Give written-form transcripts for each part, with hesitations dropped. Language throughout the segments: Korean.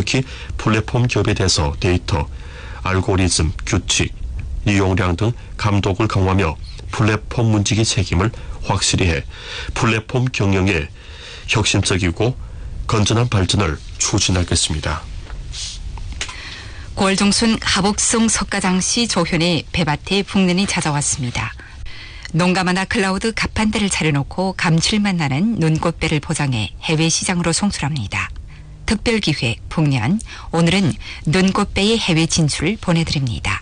특히 플랫폼 기업에 대해서 데이터, 알고리즘, 규칙, 이용량 등 감독을 강화하며 플랫폼 문지기 책임을 확실히 해 플랫폼 경영의 혁신적이고 건전한 발전을 추진하겠습니다. 9월 중순 하복성 석가장시 조현의 배밭에 풍년이 찾아왔습니다. 농가마다 클라우드 갑판대를 차려놓고 감칠맛 나는 눈꽃배를 포장해 해외 시장으로 송출합니다. 특별기획 풍년, 오늘은 눈꽃배의 해외 진출을 보내드립니다.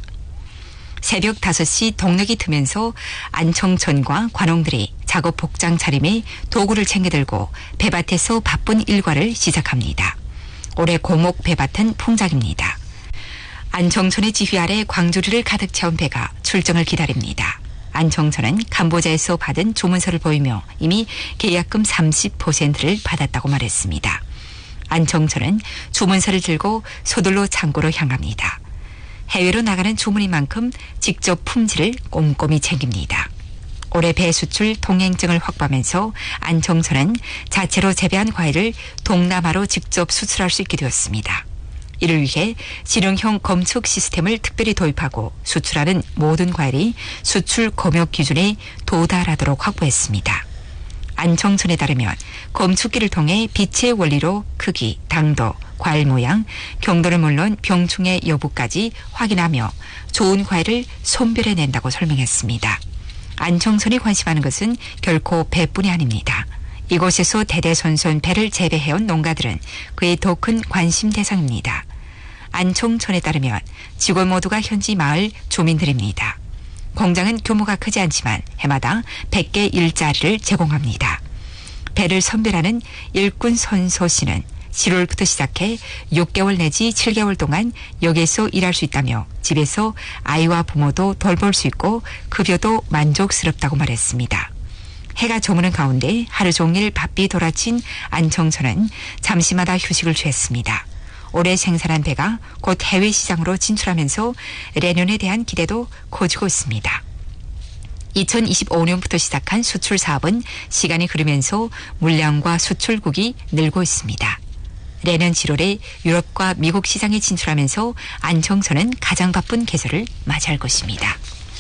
새벽 5시 동력이 트면서 안청천과 관홍들이 작업 복장 차림에 도구를 챙겨들고 배밭에서 바쁜 일과를 시작합니다. 올해 고목 배밭은 풍작입니다. 안청천의 지휘 아래 광주리를 가득 채운 배가 출정을 기다립니다. 안청천은 캄보자에서 받은 조문서를 보이며 이미 계약금 30%를 받았다고 말했습니다. 안청천은 조문서를 들고 서둘러 창고로 향합니다. 해외로 나가는 주문인 만큼 직접 품질을 꼼꼼히 챙깁니다. 올해 배 수출 통행증을 확보하면서 안청천은 자체로 재배한 과일을 동남아로 직접 수출할 수 있게 되었습니다. 이를 위해 지능형 검측 시스템을 특별히 도입하고 수출하는 모든 과일이 수출 검역 기준에 도달하도록 확보했습니다. 안청천에 따르면 검측기를 통해 빛의 원리로 크기, 당도, 과일 모양, 경도를 물론 병충해 여부까지 확인하며 좋은 과일을 선별해낸다고 설명했습니다. 안청천이 관심하는 것은 결코 배뿐이 아닙니다. 이곳에서 대대손손 배를 재배해온 농가들은 그의 더 큰 관심 대상입니다. 안청천에 따르면 직원 모두가 현지 마을 주민들입니다. 공장은 규모가 크지 않지만 해마다 100개 일자리를 제공합니다. 배를 선별하는 일꾼 선소 씨는 7월부터 시작해 6개월 내지 7개월 동안 여기에서 일할 수 있다며 집에서 아이와 부모도 돌볼 수 있고 급여도 만족스럽다고 말했습니다. 해가 저무는 가운데 하루 종일 바삐 돌아친 안청천은 잠시마다 휴식을 취했습니다. 올해 생산한 배가 곧 해외 시장으로 진출하면서 내년에 대한 기대도 커지고 있습니다. 2025년부터 시작한 수출 사업은 시간이 흐르면서 물량과 수출국이 늘고 있습니다. 내년 7월에 유럽과 미국 시장에 진출하면서 안청천은 가장 바쁜 계절을 맞이할 것입니다.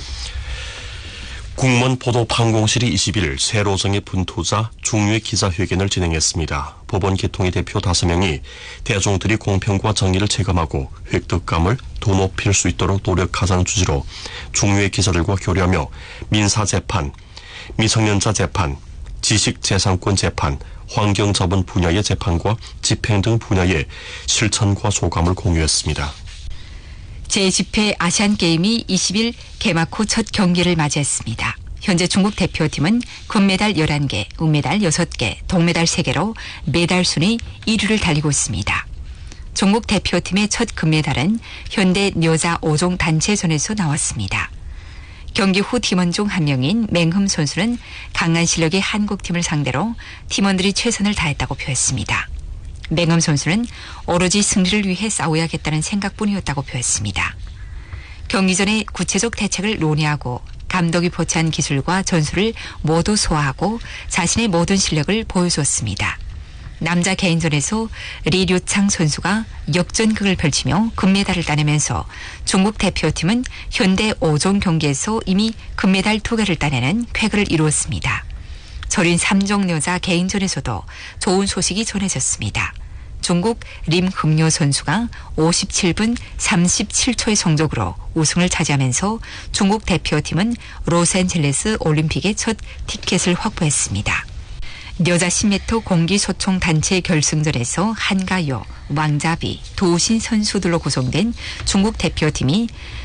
국문 보도방공실이 20일 세로정의 분투자 중유의 기자회견을 진행했습니다. 법원 개통의 대표 5명이 대중들이 공평과 정의를 체감하고 획득감을 더 높일 수 있도록 노력하자는 취지로 중유의 기자들과 교류하며 민사재판, 미성년자 재판, 지식재산권 재판, 환경자본 분야의 재판과 집행 등 분야의 실천과 소감을 공유했습니다. 제10회 아시안게임이 20일 개막 후 첫 경기를 맞이했습니다. 현재 중국 대표팀은 금메달 11개, 은메달 6개, 동메달 3개로 메달 순위 1위를 달리고 있습니다. 중국 대표팀의 첫 금메달은 현대 여자 5종 단체전에서 나왔습니다. 경기 후 팀원 중 한 명인 맹흠 선수는 강한 실력의 한국팀을 상대로 팀원들이 최선을 다했다고 표했습니다. 맹흠 선수는 오로지 승리를 위해 싸워야겠다는 생각뿐이었다고 표했습니다. 경기 전에 구체적 대책을 논의하고 감독이 포착한 기술과 전술을 모두 소화하고 자신의 모든 실력을 보여줬습니다. 남자 개인전에서 리류창 선수가 역전극을 펼치며 금메달을 따내면서 중국 대표팀은 현대 5종 경기에서 이미 금메달 2개를 따내는 쾌거를 이루었습니다. 저린 3종 여자 개인전에서도 좋은 소식이 전해졌습니다. 중국 림흠요 선수가 57분 37초의 성적으로 우승을 차지하면서 중국 대표팀은 로스앤젤레스 올림픽의 첫 티켓을 확보했습니다. 여자 10m 공기소총 단체 결승전에서 한가요, 왕자비, 도우신 선수들로 구성된 중국 대표팀이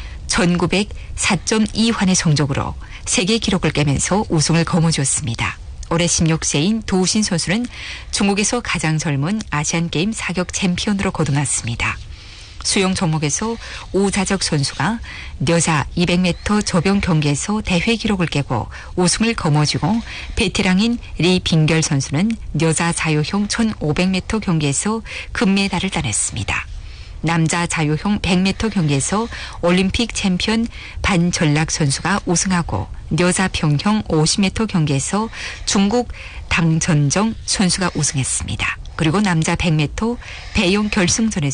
1904.2환의 성적으로 세계 기록을 깨면서 우승을 거머쥐었습니다. 올해 16세인 도우신 선수는 중국에서 가장 젊은 아시안게임 사격 챔피언으로 거듭났습니다. 수영 종목에서 오자적 선수가 여자 200m 저병 경기에서 대회 기록을 깨고 우승을 거머쥐고 베테랑인 리 빙결 선수는 여자 자유형 1500m 경기에서 금메달을 따냈습니다. 남자 자유형 100m 경기에서 올림픽 챔피언 반전락 선수가 우승하고 여자 평형 50m 경기에서 중국 당전정 선수가 우승했습니다. 그리고 남자 100m 배영 결승전에서